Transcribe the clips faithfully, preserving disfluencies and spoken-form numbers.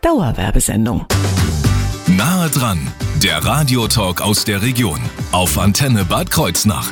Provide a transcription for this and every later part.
Dauerwerbesendung. Nahe dran, der Radiotalk aus der Region auf Antenne Bad Kreuznach.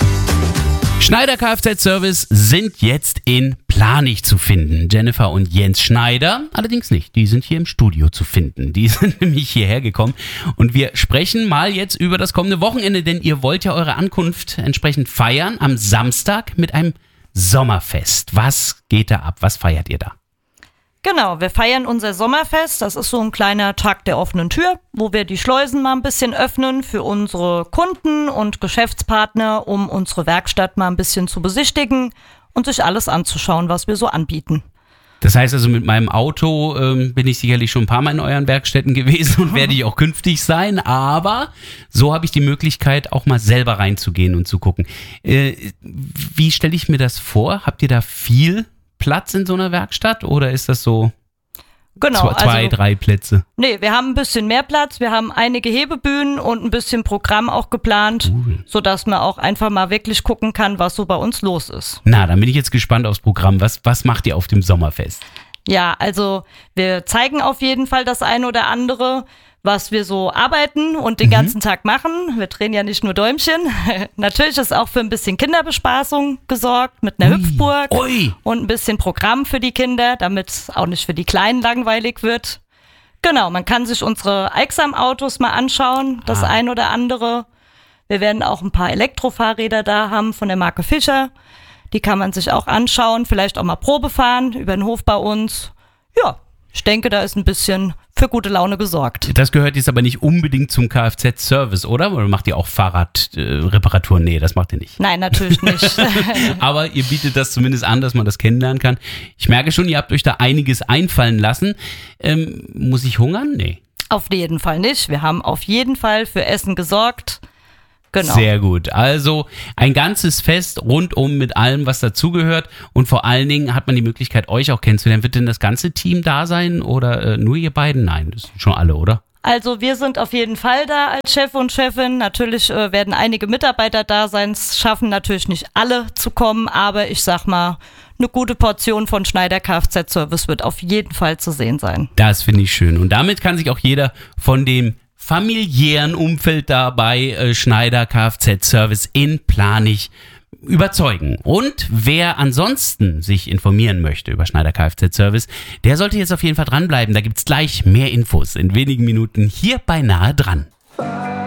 Schneider Kfz-Service sind jetzt in Planich zu finden. Jennifer und Jens Schneider allerdings nicht. Die sind hier im Studio zu finden. Die sind nämlich hierher gekommen. Und wir sprechen mal jetzt über das kommende Wochenende, denn ihr wollt ja eure Ankunft entsprechend feiern am Samstag mit einem Sommerfest. Was geht da ab? Was feiert ihr da? Genau, wir feiern unser Sommerfest. Das ist so ein kleiner Tag der offenen Tür, wo wir die Schleusen mal ein bisschen öffnen für unsere Kunden und Geschäftspartner, um unsere Werkstatt mal ein bisschen zu besichtigen und sich alles anzuschauen, was wir so anbieten. Das heißt also, mit meinem Auto ähm, bin ich sicherlich schon ein paar Mal in euren Werkstätten gewesen und werde ich auch künftig sein, aber so habe ich die Möglichkeit, auch mal selber reinzugehen und zu gucken. Äh, wie stelle ich mir das vor? Habt ihr da viel Platz in so einer Werkstatt oder ist das so genau, zwei, zwei also, drei Plätze? Nee, wir haben ein bisschen mehr Platz. Wir haben einige Hebebühnen und ein bisschen Programm auch geplant, cool, sodass man auch einfach mal wirklich gucken kann, was so bei uns los ist. Na, dann bin ich jetzt gespannt aufs Programm. Was, was macht ihr auf dem Sommerfest? Ja, also wir zeigen auf jeden Fall das eine oder andere, was wir so arbeiten und den mhm. ganzen Tag machen. Wir drehen ja nicht nur Däumchen. Natürlich ist auch für ein bisschen Kinderbespaßung gesorgt mit einer Ui. Hüpfburg Ui. und ein bisschen Programm für die Kinder, damit es auch nicht für die Kleinen langweilig wird. Genau, man kann sich unsere Aixam-Autos mal anschauen, das ah. ein oder andere. Wir werden auch ein paar Elektrofahrräder da haben von der Marke Fischer. Die kann man sich auch anschauen, vielleicht auch mal Probe fahren über den Hof bei uns. Ja, ich denke, da ist ein bisschen für gute Laune gesorgt. Das gehört jetzt aber nicht unbedingt zum Kfz-Service, oder? Oder macht ihr auch Fahrradreparaturen? Äh, nee, das macht ihr nicht. Nein, natürlich nicht. Aber ihr bietet das zumindest an, dass man das kennenlernen kann. Ich merke schon, ihr habt euch da einiges einfallen lassen. Ähm, muss ich hungern? Nee. Auf jeden Fall nicht. Wir haben auf jeden Fall für Essen gesorgt. Genau. Sehr gut. Also ein ganzes Fest rundum mit allem, was dazugehört. Und vor allen Dingen hat man die Möglichkeit, euch auch kennenzulernen. Wird denn das ganze Team da sein oder äh, nur ihr beiden? Nein, das sind schon alle, oder? Also wir sind auf jeden Fall da als Chef und Chefin. Natürlich äh, werden einige Mitarbeiter da sein. Es schaffen natürlich nicht alle zu kommen, aber ich sag mal, eine gute Portion von Schneider Kfz-Service wird auf jeden Fall zu sehen sein. Das finde ich schön. Und damit kann sich auch jeder von dem familiären Umfeld dabei äh, Schneider Kfz-Service in Planich überzeugen. Und wer ansonsten sich informieren möchte über Schneider Kfz-Service, der sollte jetzt auf jeden Fall dranbleiben. Da gibt es gleich mehr Infos in wenigen Minuten hier bei Nahe dran.